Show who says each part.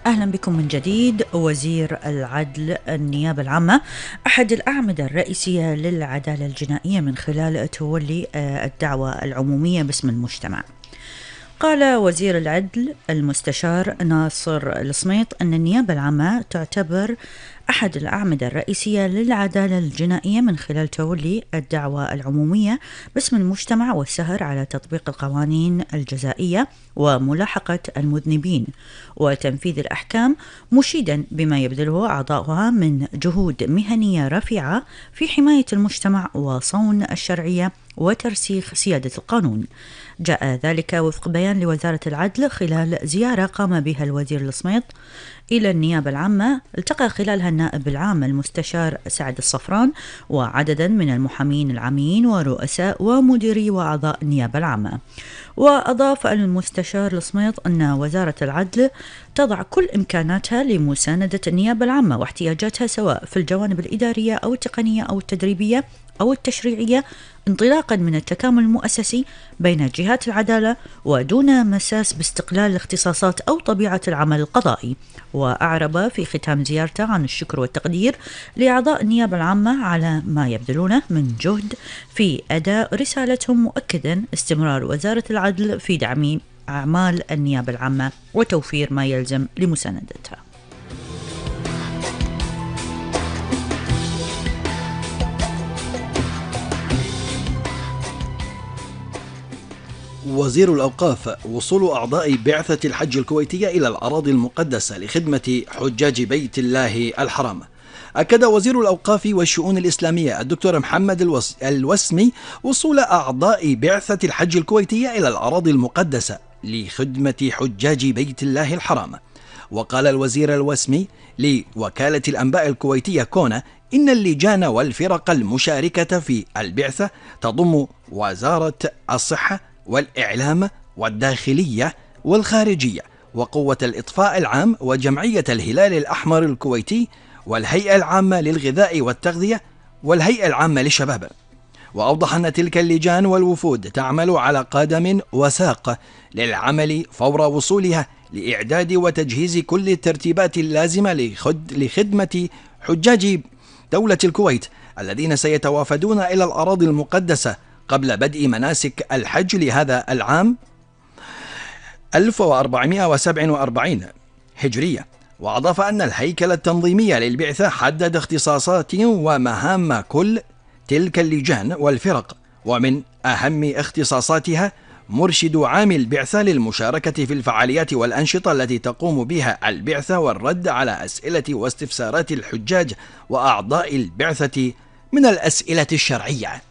Speaker 1: أهلا بكم من جديد. وزير العدل النيابة العامة أحد الأعمدة الرئيسية للعدالة الجنائية من خلال تولي الدعوى العمومية باسم المجتمع. قال وزير العدل المستشار ناصر السميط أن النيابة العامة تعتبر أحد الأعمدة الرئيسية للعدالة الجنائية من خلال تولي الدعوى العمومية باسم المجتمع والسهر على تطبيق القوانين الجزائية وملاحقة المذنبين وتنفيذ الأحكام، مشيدا بما يبذله أعضاؤها من جهود مهنية رفيعة في حماية المجتمع وصون الشرعية وترسيخ سيادة القانون. جاء ذلك وفق بيان لوزارة العدل خلال زيارة قام بها الوزير السميط إلى النيابة العامة، التقى خلالها النائب العام المستشار سعد الصفران وعددا من المحامين العامين ورؤساء ومديري وأعضاء النيابة العامة. وأضاف المستشار السميط أن وزارة العدل تضع كل إمكاناتها لمساندة النيابة العامة واحتياجاتها سواء في الجوانب الإدارية أو التقنية أو التدريبية أو التشريعية، انطلاقا من التكامل المؤسسي بين جهات العدالة ودون مساس باستقلال الاختصاصات أو طبيعة العمل القضائي. وأعرب في ختام زيارته عن الشكر والتقدير لأعضاء النيابة العامة على ما يبذلونه من جهد في أداء رسالتهم، مؤكدا استمرار وزارة العدل في دعم أعمال النيابة العامة وتوفير ما يلزم لمساندتها.
Speaker 2: وزير الأوقاف: وصول أعضاء بعثة الحج الكويتية إلى الأراضي المقدسة لخدمة حجاج بيت الله الحرام. أكد وزير الأوقاف والشؤون الإسلامية الدكتور محمد الوسمي وصول أعضاء بعثة الحج الكويتية إلى الأراضي المقدسة لخدمة حجاج بيت الله الحرام. وقال الوزير الوسمي لوكالة الأنباء الكويتية كونا إن اللجان والفرق المشاركة في البعثة تضم وزارة الصحة والإعلام والداخلية والخارجية وقوة الإطفاء العام وجمعية الهلال الأحمر الكويتي والهيئة العامة للغذاء والتغذية والهيئة العامة للشباب. وأوضح أن تلك اللجان والوفود تعمل على قدم وساق للعمل فور وصولها لإعداد وتجهيز كل الترتيبات اللازمة لخدمة حجاج دولة الكويت الذين سيتوافدون إلى الأراضي المقدسة قبل بدء مناسك الحج لهذا العام 1447 هجرية. وأضاف أن الهيكل التنظيمي للبعثة حدد اختصاصات ومهام كل تلك اللجان والفرق، ومن أهم اختصاصاتها مرشد عام البعثة للمشاركة في الفعاليات والأنشطة التي تقوم بها البعثة والرد على أسئلة واستفسارات الحجاج وأعضاء البعثة من الأسئلة الشرعية.